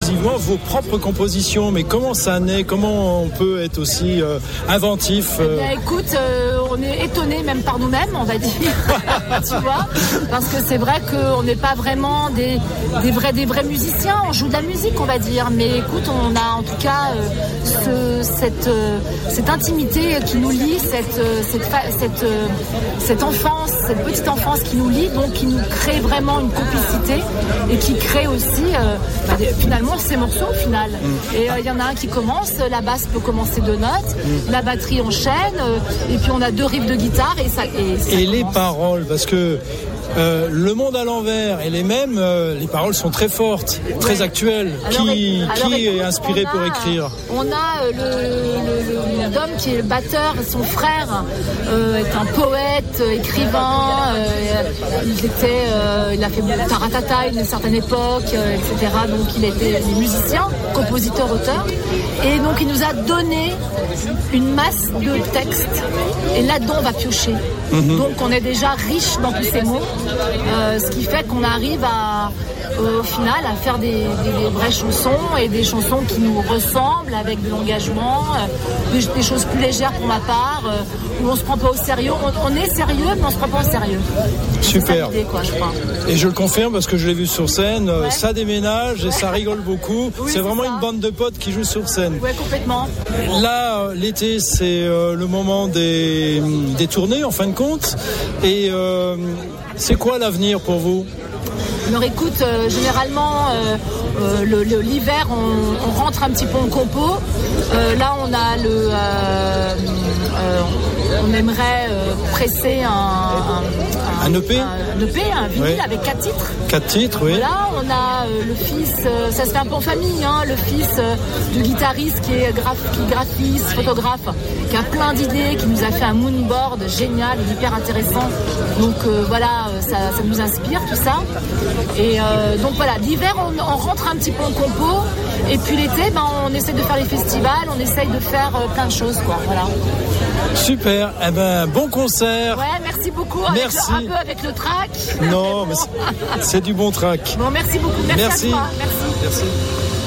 exclusivement vos propres compositions. Mais comment ça naît? Comment on peut être aussi inventif Écoute, on est étonnés même par nous-mêmes, on va dire. Tu vois, parce que c'est vrai qu'on n'est pas vraiment des vrais musiciens. On joue de la musique, on va dire. Mais écoute, on a en tout cas cette intimité qui nous lie, cette enfance, cette petite enfance qui nous lie, donc qui nous crée vraiment une complicité et qui crée aussi finalement ces morceaux au final. Et il y en a un qui commence, la basse peut commencer 2 notes, la batterie enchaîne, et puis on a 2 riffs de guitare et ça les paroles, parce que le monde à l'envers et les mêmes, les paroles sont très fortes, très actuelles. Qui est inspiré pour écrire? On a le Dom qui est le batteur, son frère est un poète, écrivain, il a fait Taratata à une certaine époque, etc. Donc il était musicien, compositeur, auteur, et donc il nous a donné une masse de textes et là-dedans on va piocher. Donc on est déjà riche dans tous ces mots, ce qui fait qu'on arrive au final à faire des vraies chansons et des chansons qui nous ressemblent avec de l'engagement, des choses plus légères pour ma part, où on se prend pas au sérieux. On est sérieux mais on se prend pas au sérieux. Super. C'est ça l'idée, quoi, je crois. Et je le confirme parce que je l'ai vu sur scène, ça déménage et ça rigole beaucoup. Oui, c'est vraiment ça. Une bande de potes qui joue sur scène. Oui, complètement. Là, l'été, c'est le moment des tournées en fin de compte. Et c'est quoi l'avenir pour vous? Alors écoute, généralement l'hiver on rentre un petit peu en compo. Là on a on aimerait presser un EP, un vinyle avec 4 titres. 4 titres, oui. Là on a le fils, ça se fait un peu en famille, hein, le fils du guitariste qui est graphiste, photographe, qui a plein d'idées, qui nous a fait un moonboard génial, hyper intéressant. Donc voilà, ça nous inspire tout ça. Et donc voilà, l'hiver on rentre un petit peu en compo, et puis l'été on essaie de faire les festivals, on essaye de faire plein de choses, quoi. Voilà. Super, eh ben bon concert. Ouais, merci beaucoup. Merci. Un peu avec le track. Non, mais c'est du bon track. Bon, merci beaucoup. Merci à toi. Merci.